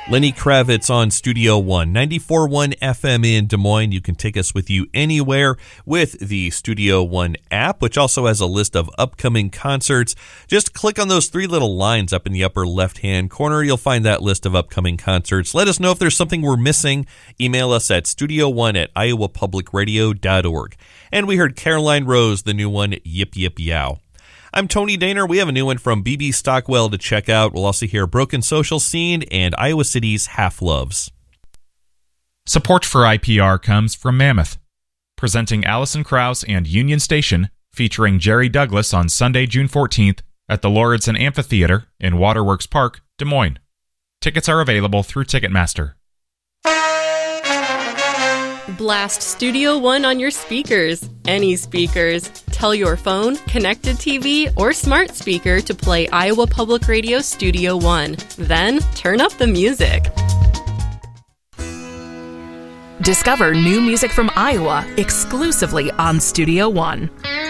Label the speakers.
Speaker 1: Lenny Kravitz on Studio One, 94.1 FM in Des Moines. You can take us with you anywhere with the Studio One app, which also has a list of upcoming concerts. Just click on those three little lines up in the upper left-hand corner. You'll find that list of upcoming concerts. Let us know if there's something we're missing. Email us at studio1@iowapublicradio.org. And we heard Caroline Rose, the new one, Yip Yip Yow. I'm Tony Daner. We have a new one from BB Stockwell to check out. We'll also hear Broken Social Scene and Iowa City's Half Loves.
Speaker 2: Support for IPR comes from Mammoth, presenting Alison Krauss and Union Station, featuring Jerry Douglas on Sunday, June 14th at the Lauridsen Amphitheater in Waterworks Park, Des Moines. Tickets are available through Ticketmaster.
Speaker 3: Blast Studio One on your speakers, any speakers. Tell your phone, connected TV, or smart speaker to play Iowa Public Radio Studio One. Then turn up the music.
Speaker 4: Discover new music from Iowa exclusively on Studio One.